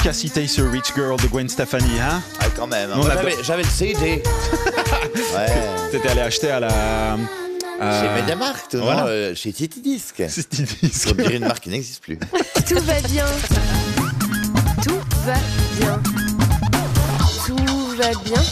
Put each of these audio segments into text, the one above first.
Cassie Taser, Rich Girl de Gwen Stefani, hein? Ah, quand même. Non, Moi, j'avais le CD. Ouais. T'étais allé acheter à la... Chez Mediamarkt, voilà. non, chez City Disc. City Disc. Pour dire une marque qui n'existe plus. Tout va bien. Tout va bien. Tout va bien.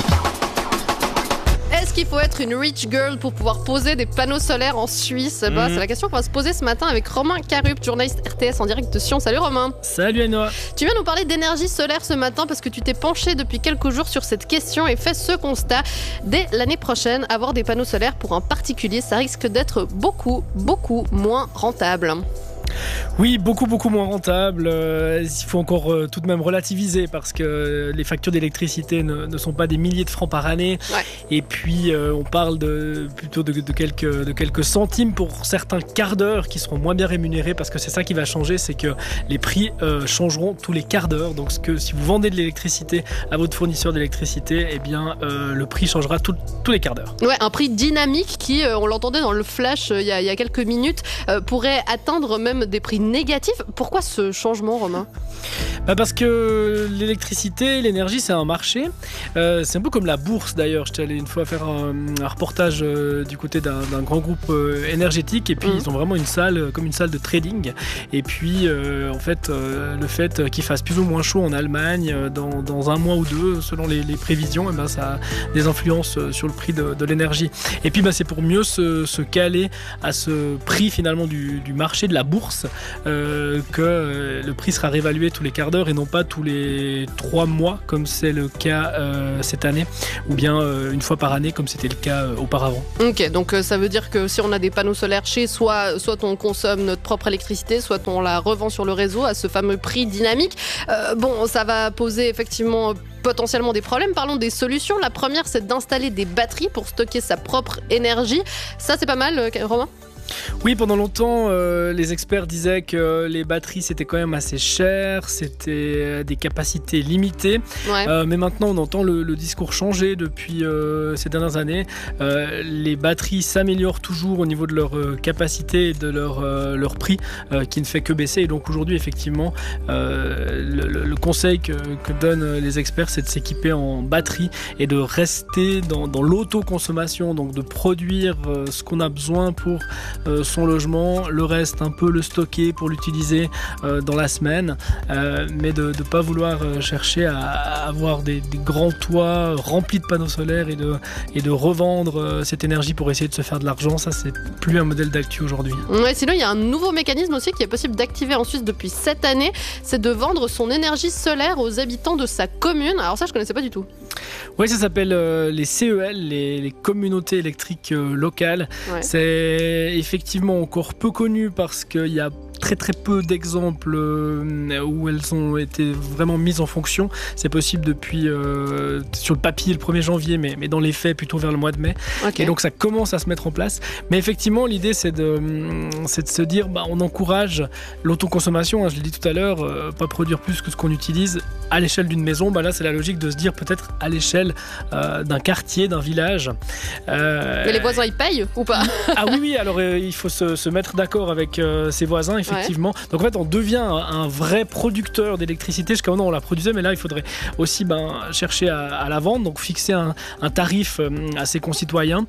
Est-ce qu'il faut être une rich girl pour pouvoir poser des panneaux solaires en Suisse? C'est la question qu'on va se poser ce matin avec Romain Carup, journaliste RTS en direct de Sion. Salut Romain. Salut Anoa. Tu viens nous parler d'énergie solaire ce matin parce que tu t'es penché depuis quelques jours sur cette question et fait ce constat. Dès l'année prochaine, avoir des panneaux solaires pour un particulier, ça risque d'être beaucoup moins rentable. Oui, beaucoup moins rentable. Il faut encore tout de même relativiser parce que les factures d'électricité ne sont pas des milliers de francs par année. Ouais. Et puis on parle plutôt de quelques centimes pour certains quarts d'heure qui seront moins bien rémunérés parce que c'est ça qui va changer, c'est que les prix changeront tous les quarts d'heure. Donc si vous vendez de l'électricité à votre fournisseur d'électricité, eh bien le prix changera tous les quarts d'heure. Ouais, un prix dynamique qui, on l'entendait dans le flash il y a quelques minutes, pourrait atteindre même des prix négatifs. Pourquoi ce changement, Romain ? Parce que l'électricité, l'énergie, c'est un marché. C'est un peu comme la bourse d'ailleurs. J'étais allé une fois faire un reportage du côté d'un grand groupe énergétique et puis ils ont vraiment une salle, comme une salle de trading. Et puis en fait, le fait qu'il fasse plus ou moins chaud en Allemagne dans un mois ou deux, selon les prévisions, ça a des influences sur le prix de l'énergie. Et puis c'est pour mieux se caler à ce prix finalement du marché de la bourse que le prix sera réévalué tous les quarts d'heure et non pas tous les 3 mois comme c'est le cas cette année ou bien une fois par année comme c'était le cas auparavant. Ok, donc ça veut dire que si on a des panneaux solaires chez soi, soit on consomme notre propre électricité, soit on la revend sur le réseau à ce fameux prix dynamique. Ça va poser effectivement potentiellement des problèmes. Parlons des solutions. La première, c'est d'installer des batteries pour stocker sa propre énergie. Ça, c'est pas mal, Romain ? Oui, pendant longtemps, les experts disaient que les batteries c'était quand même assez cher, c'était des capacités limitées. Ouais. Mais maintenant, on entend le discours changer depuis ces dernières années. Les batteries s'améliorent toujours au niveau de leur capacité et de leur prix, qui ne fait que baisser. Et donc aujourd'hui, effectivement, le conseil que donnent les experts, c'est de s'équiper en batterie et de rester dans l'autoconsommation, donc de produire ce qu'on a besoin pour son logement, le reste un peu le stocker pour l'utiliser dans la semaine, mais de ne pas vouloir chercher à avoir des grands toits remplis de panneaux solaires et de revendre cette énergie pour essayer de se faire de l'argent. Ça, c'est plus un modèle d'actu aujourd'hui. Ouais, sinon, il y a un nouveau mécanisme aussi qui est possible d'activer en Suisse depuis cette année, c'est de vendre son énergie solaire aux habitants de sa commune. Alors ça, je connaissais pas du tout. Oui, ça s'appelle les CEL, les communautés électriques locales. Ouais. C'est effectivement encore peu connu parce qu'il y a très peu d'exemples où elles ont été vraiment mises en fonction. C'est possible depuis sur le papier le 1er janvier, mais dans les faits plutôt vers le mois de mai. Okay. Et donc ça commence à se mettre en place. Mais effectivement, l'idée c'est de se dire on encourage l'autoconsommation, je l'ai dit tout à l'heure, pas produire plus que ce qu'on utilise à l'échelle d'une maison. Là c'est la logique de se dire peut-être à l'échelle d'un quartier, d'un village. Mais les voisins ils payent ou pas? Ah oui, alors il faut se mettre d'accord avec ses voisins, effectivement. Ouais. Donc en fait on devient un vrai producteur d'électricité. Jusqu'à maintenant on la produisait, mais là il faudrait aussi chercher à la vendre, donc fixer un tarif à ses concitoyens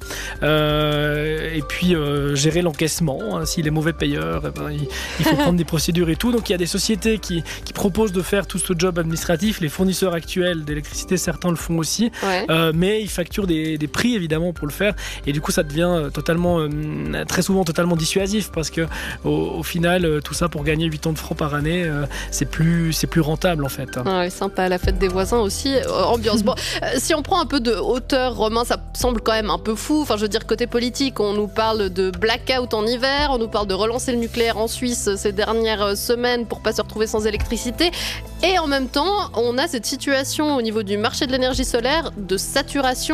et puis gérer l'encaissement. S'il est mauvais payeur, il faut prendre des procédures et tout. Donc il y a des sociétés qui proposent de faire tout ce job administratif. Les fournisseurs actuels d'électricité, certains le font aussi, mais ils facturent des prix évidemment pour le faire, et du coup ça devient très souvent totalement dissuasif parce que au final tout ça pour gagner 80 francs par année, c'est plus rentable en fait. Ouais, sympa, la fête des voisins aussi, ambiance. Bon, si on prend un peu de hauteur, Romain, ça semble quand même un peu fou. Enfin, je veux dire, côté politique, on nous parle de blackout en hiver, on nous parle de relancer le nucléaire en Suisse ces dernières semaines pour pas se retrouver sans électricité. Et en même temps, on a cette situation au niveau du marché de l'énergie solaire de saturation.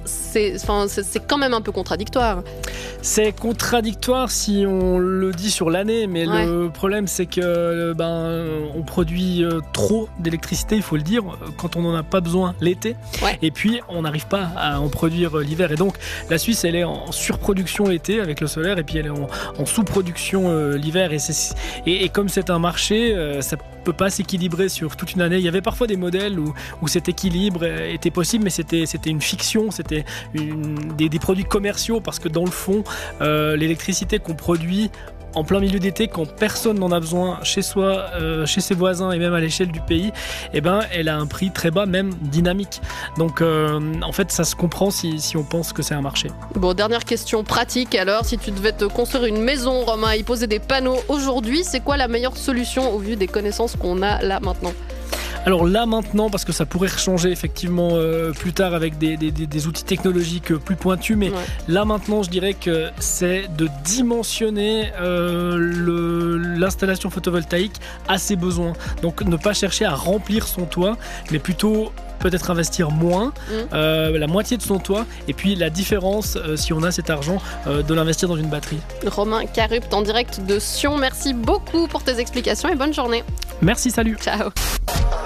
c'est quand même un peu contradictoire. C'est contradictoire si on le dit sur l'année, mais le problème c'est que on produit trop d'électricité, il faut le dire, quand on n'en a pas besoin l'été. Ouais. Et puis on n'arrive pas à en produire l'hiver. Et donc la Suisse, elle est en surproduction l'été avec le solaire, et puis elle est en sous-production l'hiver. Et comme c'est un marché, ça peut pas s'équilibrer sur toute une année. Il y avait parfois des modèles où cet équilibre était possible, mais c'était une fiction, c'était des produits commerciaux, parce que dans le fond, l'électricité qu'on produit en plein milieu d'été, quand personne n'en a besoin chez soi, chez ses voisins et même à l'échelle du pays, elle a un prix très bas, même dynamique. Donc en fait, ça se comprend si on pense que c'est un marché. Bon, dernière question pratique alors. Si tu devais te construire une maison, Romain, y poser des panneaux aujourd'hui, c'est quoi la meilleure solution au vu des connaissances qu'on a là maintenant ? Alors là maintenant, parce que ça pourrait changer effectivement plus tard avec des outils technologiques plus pointus, mais là maintenant je dirais que c'est de dimensionner l'installation photovoltaïque à ses besoins. Donc ne pas chercher à remplir son toit, mais plutôt peut-être investir moins, la moitié de son toit, et puis la différence, si on a cet argent, de l'investir dans une batterie. Romain Carupt en direct de Sion, merci beaucoup pour tes explications et bonne journée. Merci, salut. Ciao.